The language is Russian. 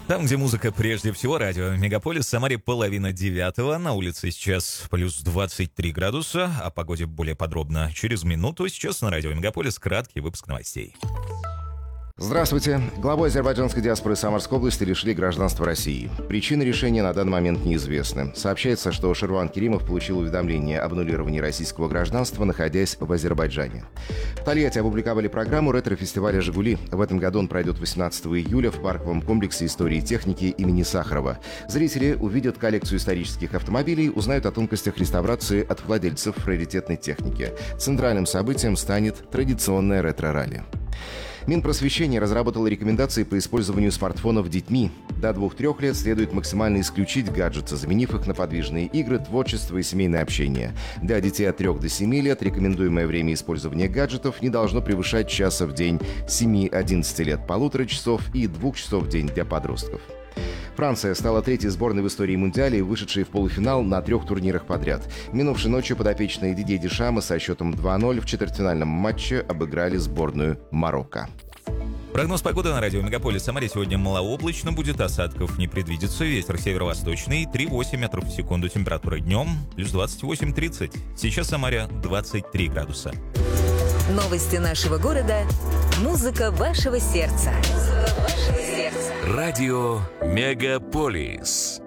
Там, где музыка прежде всего, радио Мегаполис, в Самаре 8:30. На улице сейчас плюс 23 градуса. О погоде более подробно через минуту. Сейчас на радио Мегаполис краткий выпуск новостей. Здравствуйте. Главой азербайджанской диаспоры Самарской области лишили гражданства России. Причины решения на данный момент неизвестны. Сообщается, что Ширван Керимов получил уведомление об аннулировании российского гражданства, находясь в Азербайджане. В Тольятти опубликовали программу ретро-фестиваля «Жигули». В этом году он пройдет 18 июля в парковом комплексе истории и техники имени Сахарова. Зрители увидят коллекцию исторических автомобилей, узнают о тонкостях реставрации от владельцев раритетной техники. Центральным событием станет традиционное ретро-ралли. Минпросвещение разработало рекомендации по использованию смартфонов детьми. До 2-3 лет следует максимально исключить гаджеты, заменив их на подвижные игры, творчество и семейное общение. Для детей от 3 до 7 лет рекомендуемое время использования гаджетов не должно превышать часа в день, 7-11 лет – 1,5 часов и 2 часов в день для подростков. Франция стала третьей сборной в истории Мундиаля, вышедшей в полуфинал на 3 турнирах подряд. Минувшей ночью подопечные Дидье Дешама со счетом 2-0 в четвертьфинальном матче обыграли сборную Марокко. Прогноз погоды на радио Мегаполис. В Самаре сегодня малооблачно будет, осадков не предвидится. Ветер северо-восточный, 3,8 метров в секунду. Температура днем плюс 28-30. Сейчас в Самаре 23 градуса. Новости нашего города. Музыка вашего сердца. Радио Мегаполис.